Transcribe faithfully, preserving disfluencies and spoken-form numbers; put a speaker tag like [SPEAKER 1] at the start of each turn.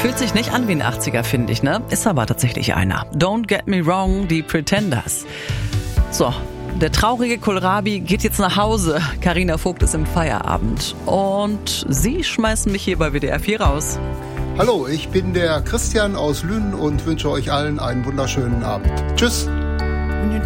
[SPEAKER 1] Fühlt sich nicht an wie ein achtziger, finde ich, ne? Ist aber tatsächlich einer. Don't Get Me Wrong, die Pretenders. So, der traurige Kohlrabi geht jetzt nach Hause. Carina Vogt ist im Feierabend. Und Sie schmeißen mich hier bei W D R vier raus.
[SPEAKER 2] Hallo, ich bin der Christian aus Lünen und wünsche euch allen einen wunderschönen Abend. Tschüss.